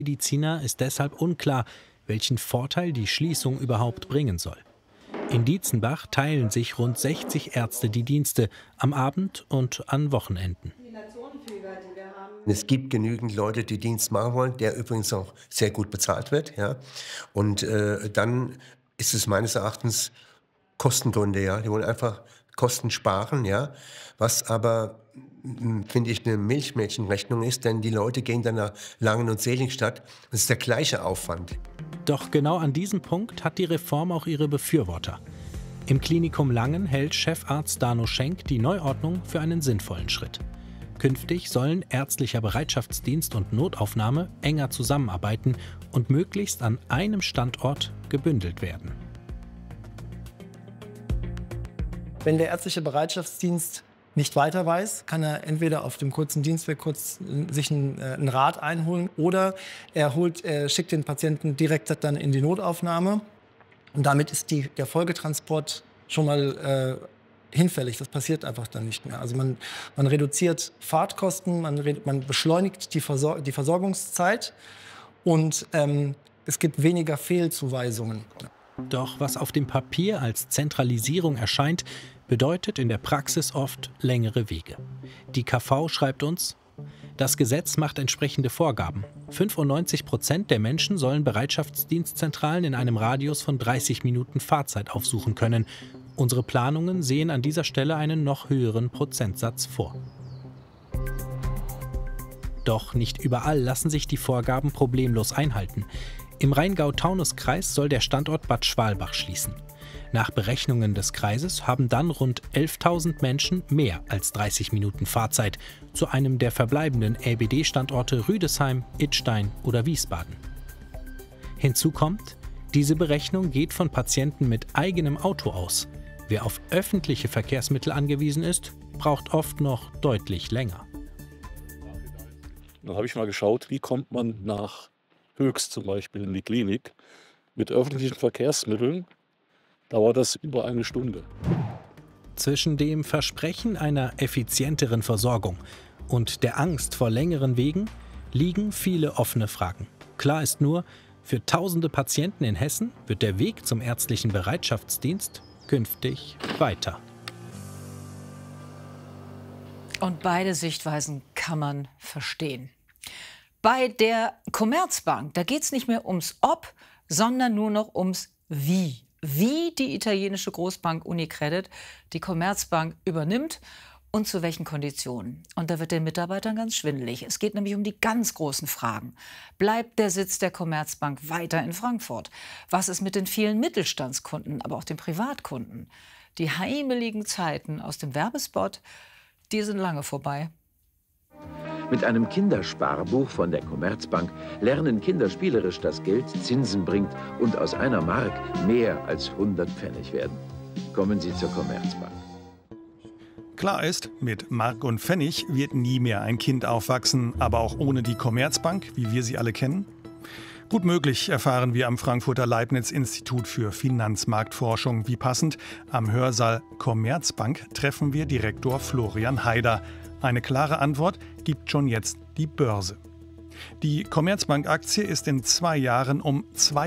Mediziner ist deshalb unklar, welchen Vorteil die Schließung überhaupt bringen soll. In Dietzenbach teilen sich rund 60 Ärzte die Dienste am Abend und an Wochenenden. Es gibt genügend Leute, die Dienst machen wollen, der übrigens auch sehr gut bezahlt wird. Ja. Und dann ist es meines Erachtens Kostengründe. Ja. Die wollen einfach Kosten sparen, ja. Was aber, finde ich, eine Milchmädchenrechnung ist, denn die Leute gehen dann nach Langen und Seligenstadt. Das ist der gleiche Aufwand. Doch genau an diesem Punkt hat die Reform auch ihre Befürworter. Im Klinikum Langen hält Chefarzt Dano Schenk die Neuordnung für einen sinnvollen Schritt. Künftig sollen ärztlicher Bereitschaftsdienst und Notaufnahme enger zusammenarbeiten und möglichst an einem Standort gebündelt werden. Wenn der ärztliche Bereitschaftsdienst nicht weiter weiß, kann er entweder auf dem kurzen Dienstweg sich einen Rat einholen oder er schickt den Patienten direkt dann in die Notaufnahme. Und damit ist der Folgetransport schon mal hinfällig. Das passiert einfach dann nicht mehr. Also man reduziert Fahrtkosten, man beschleunigt die Versorgungszeit und es gibt weniger Fehlzuweisungen. Doch was auf dem Papier als Zentralisierung erscheint, bedeutet in der Praxis oft längere Wege. Die KV schreibt uns: Das Gesetz macht entsprechende Vorgaben. 95% der Menschen sollen Bereitschaftsdienstzentralen in einem Radius von 30 Minuten Fahrzeit aufsuchen können. Unsere Planungen sehen an dieser Stelle einen noch höheren Prozentsatz vor. Doch nicht überall lassen sich die Vorgaben problemlos einhalten. Im Rheingau-Taunus-Kreis soll der Standort Bad Schwalbach schließen. Nach Berechnungen des Kreises haben dann rund 11.000 Menschen mehr als 30 Minuten Fahrzeit zu einem der verbleibenden RBD-Standorte Rüdesheim, Idstein oder Wiesbaden. Hinzu kommt, diese Berechnung geht von Patienten mit eigenem Auto aus. Wer auf öffentliche Verkehrsmittel angewiesen ist, braucht oft noch deutlich länger. Dann habe ich mal geschaut, wie kommt man nach Höchst zum Beispiel in die Klinik. Mit öffentlichen Verkehrsmitteln dauert das über eine Stunde. Zwischen dem Versprechen einer effizienteren Versorgung und der Angst vor längeren Wegen liegen viele offene Fragen. Klar ist nur, für tausende Patienten in Hessen wird der Weg zum ärztlichen Bereitschaftsdienst künftig weiter. Und beide Sichtweisen kann man verstehen. Bei der Commerzbank, da geht es nicht mehr ums Ob, sondern nur noch ums Wie. Wie die italienische Großbank UniCredit die Commerzbank übernimmt und zu welchen Konditionen. Und da wird den Mitarbeitern ganz schwindelig. Es geht nämlich um die ganz großen Fragen. Bleibt der Sitz der Commerzbank weiter in Frankfurt? Was ist mit den vielen Mittelstandskunden, aber auch den Privatkunden? Die heimeligen Zeiten aus dem Werbespot, die sind lange vorbei. Mit einem Kindersparbuch von der Commerzbank lernen Kinder spielerisch, dass Geld Zinsen bringt und aus einer Mark mehr als 100 Pfennig werden. Kommen Sie zur Commerzbank. Klar ist, mit Mark und Pfennig wird nie mehr ein Kind aufwachsen, aber auch ohne die Commerzbank, wie wir sie alle kennen. Gut möglich, erfahren wir am Frankfurter Leibniz-Institut für Finanzmarktforschung. Wie passend, am Hörsaal Commerzbank treffen wir Direktor Florian Haider. Eine klare Antwort gibt schon jetzt die Börse. Die Commerzbank-Aktie ist in 2 Jahren um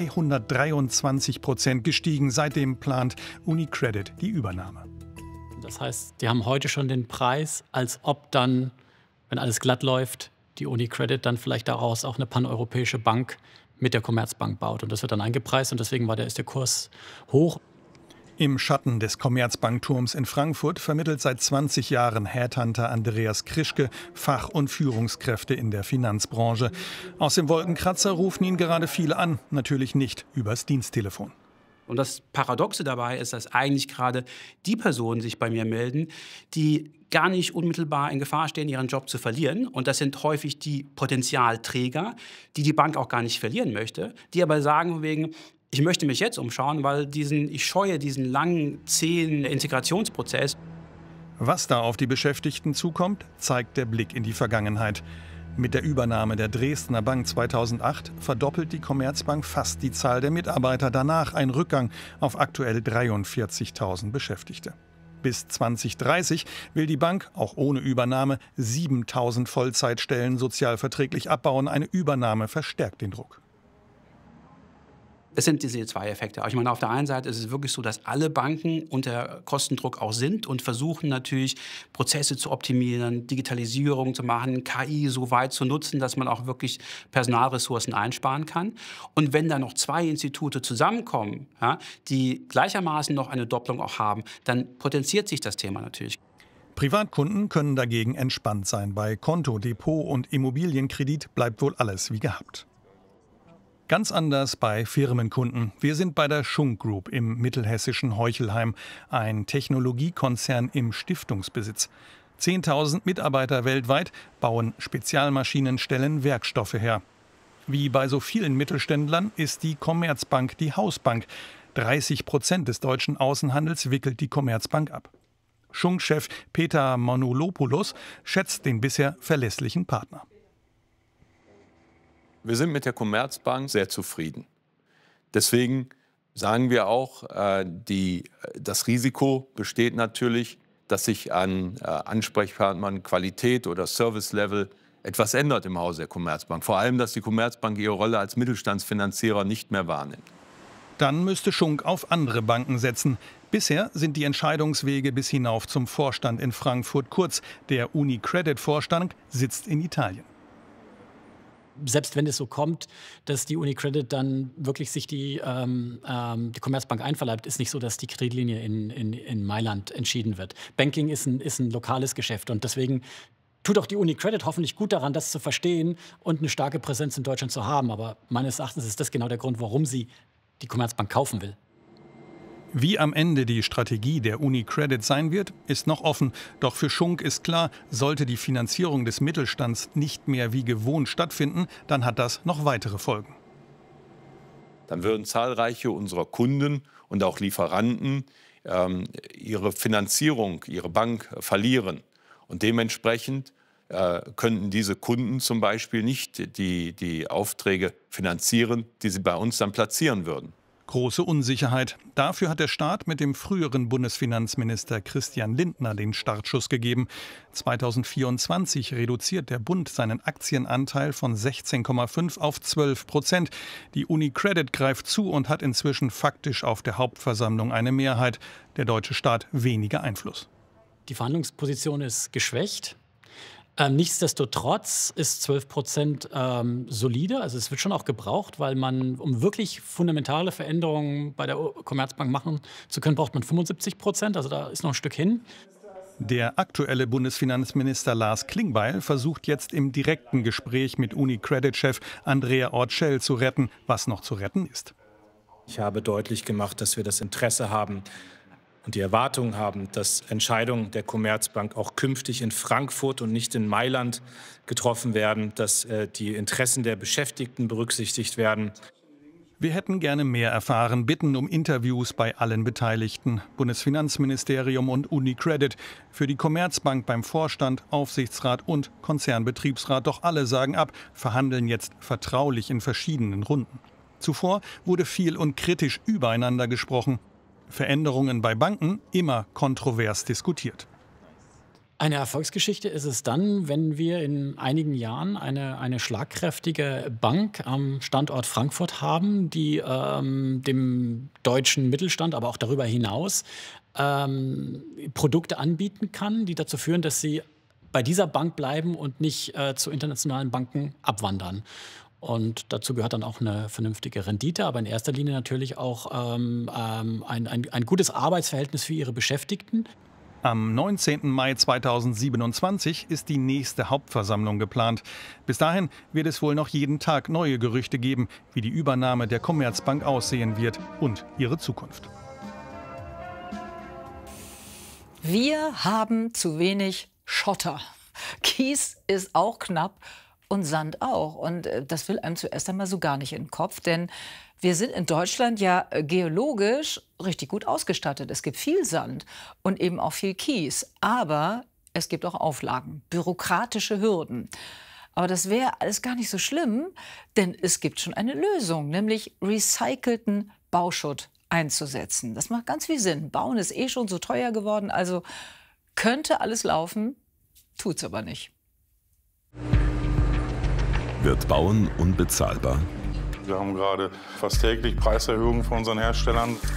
223% gestiegen. Seitdem plant UniCredit die Übernahme. Das heißt, die haben heute schon den Preis, als ob dann, wenn alles glatt läuft, die UniCredit dann vielleicht daraus auch eine paneuropäische Bank mit der Commerzbank baut. Und das wird dann eingepreist und deswegen ist der Kurs hoch. Im Schatten des Commerzbankturms in Frankfurt vermittelt seit 20 Jahren Headhunter Andreas Krischke Fach- und Führungskräfte in der Finanzbranche. Aus dem Wolkenkratzer rufen ihn gerade viele an, natürlich nicht übers Diensttelefon. Und das Paradoxe dabei ist, dass eigentlich gerade die Personen sich bei mir melden, die gar nicht unmittelbar in Gefahr stehen, ihren Job zu verlieren. Und das sind häufig die Potenzialträger, die die Bank auch gar nicht verlieren möchte, die aber sagen wegen: Ich möchte mich jetzt umschauen, weil ich scheue diesen langen, zähen Integrationsprozess. Was da auf die Beschäftigten zukommt, zeigt der Blick in die Vergangenheit. Mit der Übernahme der Dresdner Bank 2008 verdoppelt die Commerzbank fast die Zahl der Mitarbeiter. Danach ein Rückgang auf aktuell 43.000 Beschäftigte. Bis 2030 will die Bank, auch ohne Übernahme, 7.000 Vollzeitstellen sozialverträglich abbauen. Eine Übernahme verstärkt den Druck. Es sind diese zwei Effekte. Ich meine, auf der einen Seite ist es wirklich so, dass alle Banken unter Kostendruck auch sind und versuchen natürlich, Prozesse zu optimieren, Digitalisierung zu machen, KI so weit zu nutzen, dass man auch wirklich Personalressourcen einsparen kann. Und wenn da noch zwei Institute zusammenkommen, ja, die gleichermaßen noch eine Doppelung auch haben, dann potenziert sich das Thema natürlich. Privatkunden können dagegen entspannt sein. Bei Konto, Depot und Immobilienkredit bleibt wohl alles wie gehabt. Ganz anders bei Firmenkunden. Wir sind bei der Schunk Group im mittelhessischen Heuchelheim, ein Technologiekonzern im Stiftungsbesitz. 10.000 Mitarbeiter weltweit bauen Spezialmaschinen, stellen Werkstoffe her. Wie bei so vielen Mittelständlern ist die Commerzbank die Hausbank. 30% des deutschen Außenhandels wickelt die Commerzbank ab. Schunk-Chef Peter Manolopoulos schätzt den bisher verlässlichen Partner. Wir sind mit der Commerzbank sehr zufrieden. Deswegen sagen wir auch, das Risiko besteht natürlich, dass sich an Ansprechpartnern Qualität oder Service-Level etwas ändert im Hause der Commerzbank. Vor allem, dass die Commerzbank ihre Rolle als Mittelstandsfinanzierer nicht mehr wahrnimmt. Dann müsste Schunk auf andere Banken setzen. Bisher sind die Entscheidungswege bis hinauf zum Vorstand in Frankfurt kurz. Der UniCredit-Vorstand sitzt in Italien. Selbst wenn es so kommt, dass die UniCredit dann wirklich sich die Commerzbank einverleibt, ist nicht so, dass die Kreditlinie in Mailand entschieden wird. Banking ist ein lokales Geschäft und deswegen tut auch die UniCredit hoffentlich gut daran, das zu verstehen und eine starke Präsenz in Deutschland zu haben. Aber meines Erachtens ist das genau der Grund, warum sie die Commerzbank kaufen will. Wie am Ende die Strategie der UniCredit sein wird, ist noch offen. Doch für Schunk ist klar, sollte die Finanzierung des Mittelstands nicht mehr wie gewohnt stattfinden, dann hat das noch weitere Folgen. Dann würden zahlreiche unserer Kunden und auch Lieferanten ihre Finanzierung, ihre Bank verlieren. Und dementsprechend könnten diese Kunden zum Beispiel nicht die Aufträge finanzieren, die sie bei uns dann platzieren würden. Große Unsicherheit. Dafür hat der Staat mit dem früheren Bundesfinanzminister Christian Lindner den Startschuss gegeben. 2024 reduziert der Bund seinen Aktienanteil von 16,5 auf 12%. Die UniCredit greift zu und hat inzwischen faktisch auf der Hauptversammlung eine Mehrheit. Der deutsche Staat weniger Einfluss. Die Verhandlungsposition ist geschwächt. Nichtsdestotrotz ist 12% solide. Also es wird schon auch gebraucht, weil man, um wirklich fundamentale Veränderungen bei der Commerzbank machen zu können, braucht man 75%. Also da ist noch ein Stück hin. Der aktuelle Bundesfinanzminister Lars Klingbeil versucht jetzt im direkten Gespräch mit UniCredit-Chef Andrea Orcel zu retten, was noch zu retten ist. Ich habe deutlich gemacht, dass wir das Interesse haben und die Erwartung haben, dass Entscheidungen der Commerzbank auch künftig in Frankfurt und nicht in Mailand getroffen werden, dass die Interessen der Beschäftigten berücksichtigt werden. Wir hätten gerne mehr erfahren, bitten um Interviews bei allen Beteiligten, Bundesfinanzministerium und UniCredit, für die Commerzbank beim Vorstand, Aufsichtsrat und Konzernbetriebsrat. Doch alle sagen ab, verhandeln jetzt vertraulich in verschiedenen Runden. Zuvor wurde viel und kritisch übereinander gesprochen. Veränderungen bei Banken immer kontrovers diskutiert. Eine Erfolgsgeschichte ist es dann, wenn wir in einigen Jahren eine schlagkräftige Bank am Standort Frankfurt haben, die dem deutschen Mittelstand, aber auch darüber hinaus Produkte anbieten kann, die dazu führen, dass sie bei dieser Bank bleiben und nicht zu internationalen Banken abwandern. Und dazu gehört dann auch eine vernünftige Rendite, aber in erster Linie natürlich auch ein gutes Arbeitsverhältnis für ihre Beschäftigten. Am 19. Mai 2027 ist die nächste Hauptversammlung geplant. Bis dahin wird es wohl noch jeden Tag neue Gerüchte geben, wie die Übernahme der Commerzbank aussehen wird und ihre Zukunft. Wir haben zu wenig Schotter. Kies ist auch knapp. Und Sand auch. Und das will einem zuerst einmal so gar nicht in den Kopf. Denn wir sind in Deutschland ja geologisch richtig gut ausgestattet. Es gibt viel Sand und eben auch viel Kies. Aber es gibt auch Auflagen, bürokratische Hürden. Aber das wäre alles gar nicht so schlimm, denn es gibt schon eine Lösung, nämlich recycelten Bauschutt einzusetzen. Das macht ganz viel Sinn. Bauen ist eh schon so teuer geworden, also könnte alles laufen, tut's aber nicht. Wird Bauen unbezahlbar? Wir haben gerade fast täglich Preiserhöhungen von unseren Herstellern.